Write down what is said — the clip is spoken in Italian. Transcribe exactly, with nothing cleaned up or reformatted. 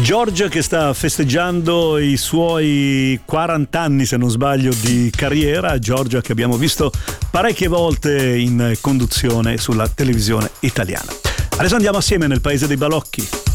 Giorgia che sta festeggiando i suoi quaranta anni, se non sbaglio, di carriera. Giorgia che abbiamo visto parecchie volte in conduzione sulla televisione italiana. Adesso andiamo assieme nel paese dei balocchi.